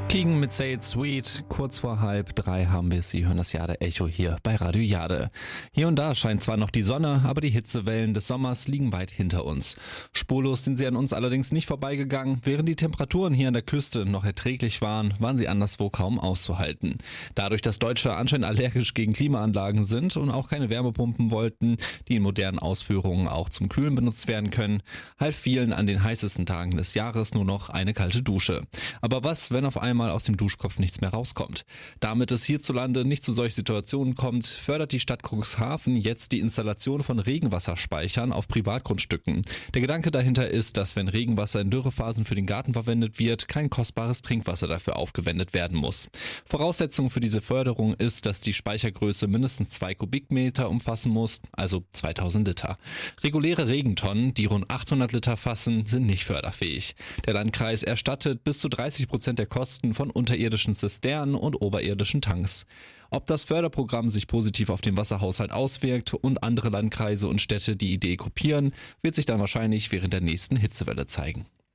King mit Say It Sweet. Kurz vor 2:30 haben wir es. Sie hören das Jade Echo hier bei Radio Jade. Hier und da scheint zwar noch die Sonne, aber die Hitzewellen des Sommers liegen weit hinter uns. Spurlos sind sie an uns allerdings nicht vorbeigegangen. Während die Temperaturen hier an der Küste noch erträglich waren sie anderswo kaum auszuhalten. Dadurch, dass Deutsche anscheinend allergisch gegen Klimaanlagen sind und auch keine Wärmepumpen wollten, die in modernen Ausführungen auch zum Kühlen benutzt werden können, half vielen an den heißesten Tagen des Jahres nur noch eine kalte Dusche. Aber was, wenn auf einmal aus dem Duschkopf nichts mehr rauskommt? Damit es hierzulande nicht zu solchen Situationen kommt, fördert die Stadt Cuxhaven jetzt die Installation von Regenwasserspeichern auf Privatgrundstücken. Der Gedanke dahinter ist, dass wenn Regenwasser in Dürrephasen für den Garten verwendet wird, kein kostbares Trinkwasser dafür aufgewendet werden muss. Voraussetzung für diese Förderung ist, dass die Speichergröße mindestens 2 Kubikmeter umfassen muss, also 2000 Liter. Reguläre Regentonnen, die rund 800 Liter fassen, sind nicht förderfähig. Der Landkreis erstattet bis zu 30% der Kosten von unterirdischen Zisternen und oberirdischen Tanks. Ob das Förderprogramm sich positiv auf den Wasserhaushalt auswirkt und andere Landkreise und Städte die Idee kopieren, wird sich dann wahrscheinlich während der nächsten Hitzewelle zeigen.